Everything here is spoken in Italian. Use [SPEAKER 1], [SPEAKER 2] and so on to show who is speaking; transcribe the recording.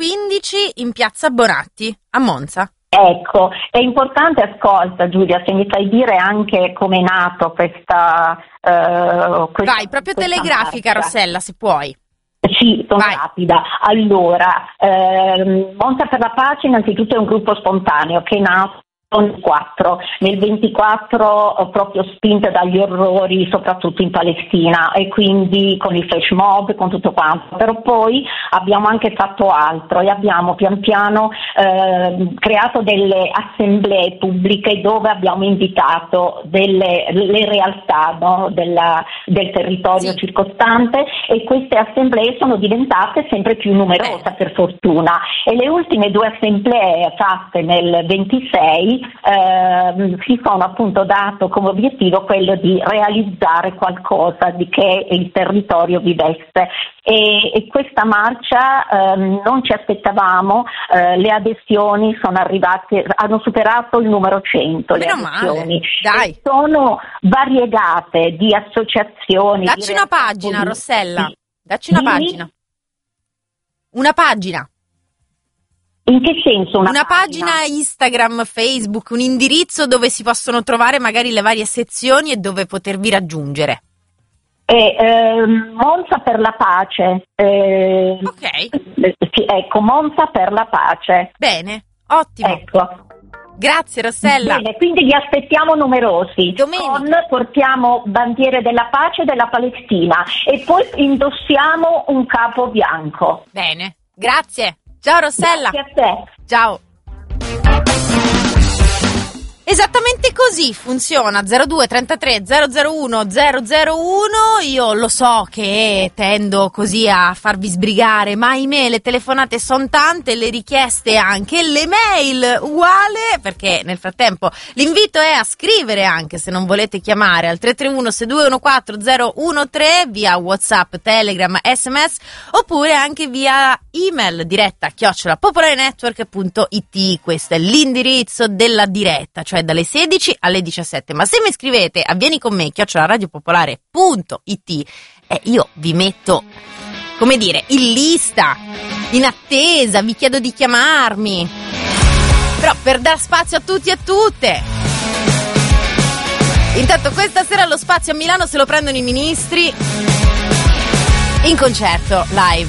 [SPEAKER 1] 15 in piazza Bonatti a Monza.
[SPEAKER 2] Ecco, è importante, ascolta Giulia, se mi fai dire anche come è nato questa
[SPEAKER 1] vai, proprio telegrafica,
[SPEAKER 2] marcia.
[SPEAKER 1] Rossella, se puoi.
[SPEAKER 2] Sì, sono rapida. Allora, Monza per la Pace innanzitutto è un gruppo spontaneo che è nato nel 24 proprio spinte dagli orrori soprattutto in Palestina, e quindi con il flash mob, con tutto quanto, però poi abbiamo anche fatto altro e abbiamo pian piano creato delle assemblee pubbliche dove abbiamo invitato le realtà, no, del territorio circostante, e queste assemblee sono diventate sempre più numerose per fortuna, e le ultime 2 assemblee fatte nel 26 si sono appunto dato come obiettivo quello di realizzare qualcosa di che il territorio vivesse, e questa marcia non ci aspettavamo, le adesioni sono arrivate, hanno superato il numero 100.
[SPEAKER 1] Meno
[SPEAKER 2] le adesioni,
[SPEAKER 1] dai.
[SPEAKER 2] e sono variegate di associazioni.
[SPEAKER 1] Dacci una pagina, Rossella, dacci una pagina. Una pagina.
[SPEAKER 2] In che senso una
[SPEAKER 1] pagina Instagram, Facebook, un indirizzo dove si possono trovare magari le varie sezioni e dove potervi raggiungere?
[SPEAKER 2] Monza per la Pace.
[SPEAKER 1] Ok.
[SPEAKER 2] Sì, ecco, Monza per la Pace.
[SPEAKER 1] Bene, ottimo.
[SPEAKER 2] Ecco.
[SPEAKER 1] Grazie Rossella.
[SPEAKER 2] Bene, quindi li aspettiamo numerosi.
[SPEAKER 1] Domenica.
[SPEAKER 2] Portiamo bandiere della pace e della Palestina e poi indossiamo un capo bianco.
[SPEAKER 1] Bene, grazie. Ciao Rossella.
[SPEAKER 2] Grazie a te.
[SPEAKER 1] Ciao. Esattamente così funziona. 02 33 001 001. Io lo so che tendo così a farvi sbrigare, ma ahimè le telefonate sono tante, le richieste anche, le mail uguale, perché nel frattempo l'invito è a scrivere anche se non volete chiamare al 331 6214 013 via WhatsApp, Telegram, SMS, oppure anche via email diretta @popolarenetwork.it. Questo è l'indirizzo della diretta, cioè dalle 16 alle 17. Ma se mi scrivete a vieni con me @radiopopolare.it, io vi metto, come dire, in lista, in attesa, vi chiedo di chiamarmi, però per dar spazio a tutti e a tutte. Intanto questa sera lo spazio a Milano se lo prendono i ministri in concerto live.